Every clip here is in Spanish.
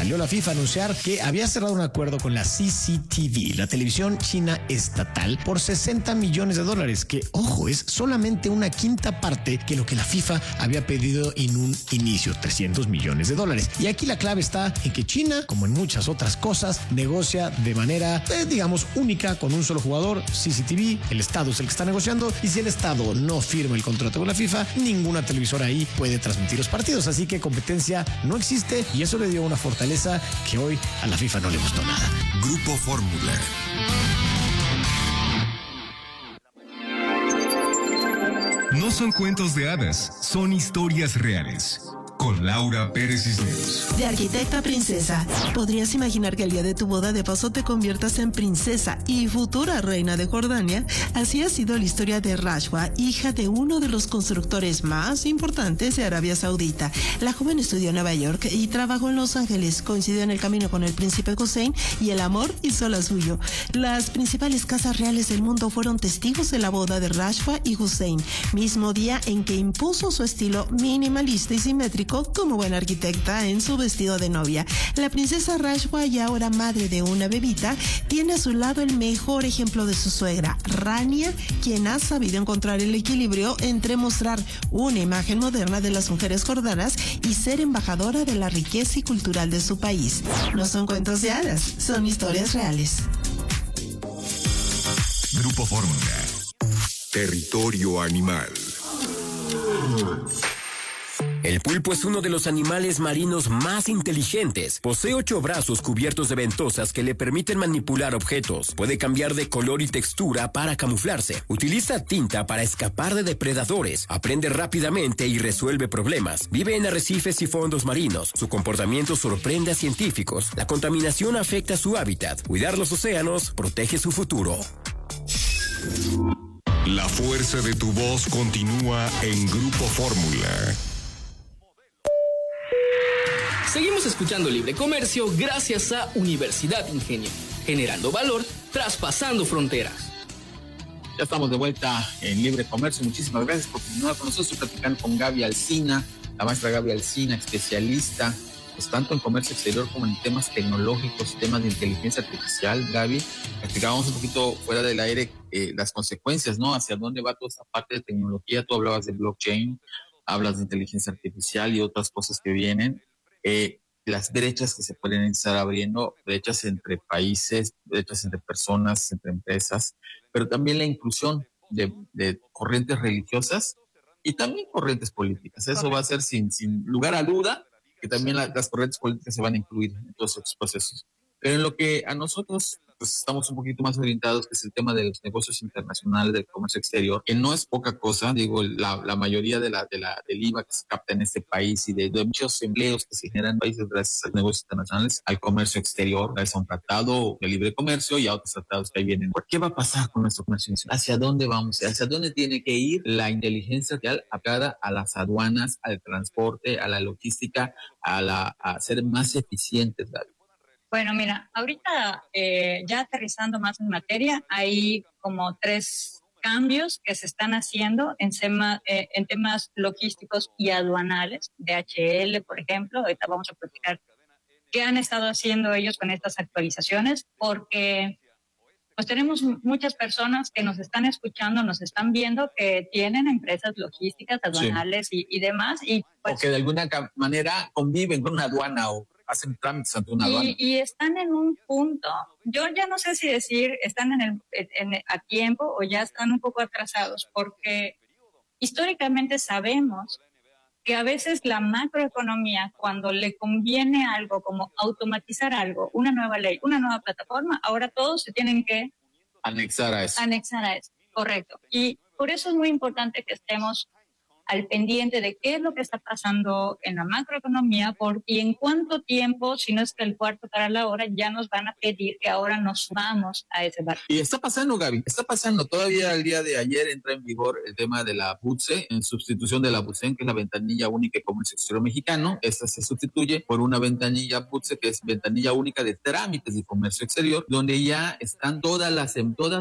salió la FIFA a anunciar que había cerrado un acuerdo con la CCTV, la televisión china estatal, por $60 millones, que, ojo, es solamente una quinta parte que lo que la FIFA había pedido en un inicio, $300 millones. Y aquí la clave está en que China, como en muchas otras cosas, negocia de manera, digamos, única con un solo jugador, CCTV. El Estado es el que está negociando, y si el Estado no firma el contrato con la FIFA, ninguna televisora ahí puede transmitir los partidos. Así que competencia no existe, y eso le dio una fortaleza que hoy a la FIFA no le gustó nada. Grupo Fórmula. No son cuentos de hadas, son historias reales. Con Laura Pérez Cisneros. De arquitecta a princesa, ¿podrías imaginar que el día de tu boda de paso te conviertas en princesa y futura reina de Jordania? Así ha sido la historia de Rashwa, hija de uno de los constructores más importantes de Arabia Saudita. La joven estudió en Nueva York y trabajó en Los Ángeles. Coincidió en el camino con el príncipe Hussein y el amor hizo la suyo. Las principales casas reales del mundo fueron testigos de la boda de Rashwa y Hussein, mismo día en que impuso su estilo minimalista y simétrico como buena arquitecta en su vestido de novia. La princesa Rashwa, y ahora madre de una bebita, tiene a su lado el mejor ejemplo de su suegra, Rania, quien ha sabido encontrar el equilibrio entre mostrar una imagen moderna de las mujeres jordanas y ser embajadora de la riqueza y cultural de su país. No son cuentos de hadas, son historias reales. Grupo Fórmula. Territorio animal. El pulpo es uno de los animales marinos más inteligentes. Posee 8 brazos cubiertos de ventosas que le permiten manipular objetos. Puede cambiar de color y textura para camuflarse. Utiliza tinta para escapar de depredadores. Aprende rápidamente y resuelve problemas. Vive en arrecifes y fondos marinos. Su comportamiento sorprende a científicos. La contaminación afecta su hábitat. Cuidar los océanos protege su futuro. La fuerza de tu voz continúa en Grupo Fórmula. Seguimos escuchando Libre Comercio gracias a Universidad Ingenio, generando valor, traspasando fronteras. Ya estamos de vuelta en Libre Comercio. Muchísimas gracias por continuar con nosotros. Estoy platicando con Gaby Alsina, la maestra Gaby Alsina, especialista pues tanto en comercio exterior como en temas tecnológicos, temas de inteligencia artificial. Gaby, platicábamos un poquito fuera del aire las consecuencias, ¿no? Hacia dónde va toda esta parte de tecnología. Tú hablabas de blockchain, hablas de inteligencia artificial y otras cosas que vienen. Las brechas que se pueden estar abriendo, brechas entre países, brechas entre personas, entre empresas, pero también la inclusión de corrientes religiosas y también corrientes políticas. Eso va a ser sin lugar a duda que también las corrientes políticas se van a incluir en todos estos procesos. Pero en lo que a nosotros pues estamos un poquito más orientados, que es el tema de los negocios internacionales, del comercio exterior, que no es poca cosa. Digo, la mayoría del IVA que se capta en este país y de muchos empleos que se generan en países gracias a los negocios internacionales, al comercio exterior, gracias a un tratado de libre comercio y a otros tratados que ahí vienen. ¿Qué va a pasar con nuestro comercio internacional? ¿Hacia dónde vamos? ¿Hacia dónde tiene que ir la inteligencia artificial aplicada a las aduanas, al transporte, a la logística, a ser más eficientes, David? Bueno, mira, ahorita ya aterrizando más en materia, hay como 3 cambios que se están haciendo en temas logísticos y aduanales. DHL, por ejemplo, ahorita vamos a platicar qué han estado haciendo ellos con estas actualizaciones, porque pues tenemos muchas personas que nos están escuchando, nos están viendo, que tienen empresas logísticas, aduanales, sí, y demás. Y pues, o que de alguna manera conviven con una aduana o hacen trámites ante una aduana. Y están en un punto, yo ya no sé si decir están a tiempo o ya están un poco atrasados, porque históricamente sabemos que a veces la macroeconomía, cuando le conviene algo como automatizar algo, una nueva ley, una nueva plataforma, ahora todos se tienen que anexar a eso. Correcto. Y por eso es muy importante que estemos al pendiente de qué es lo que está pasando en la macroeconomía y en cuánto tiempo, si no es que el cuarto para la hora, ya nos van a pedir que ahora nos vamos a ese barco. Y está pasando, Gaby, está pasando. Todavía el día de ayer entra en vigor el tema de la BUTCE, en sustitución de la BUTCEN, que es la ventanilla única de comercio exterior mexicano. Esta se sustituye por una ventanilla BUTCE, que es ventanilla única de trámites de comercio exterior, donde ya están todas las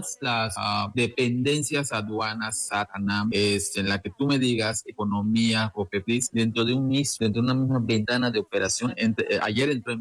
dependencias, aduanas, SAT-ANAM, en la que tú me digas, economía, COFEPRIS, dentro de una misma ventana de operación. Ayer entró en